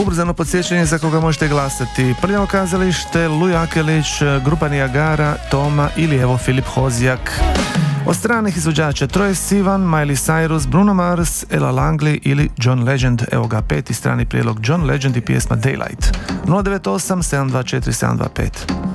Ubrzano podsjećanje za koga možete glasati. Prljavo kazalište, Luj Akelić, grupa Niagara, Toma ili evo Filip Hozijak. Od stranih izvođača Troye Sivan, Miley Cyrus, Bruno Mars, Ella Langley ili John Legend. Evo ga, peti strani prijedlog John Legend i pjesma Daylight. 098 724 725.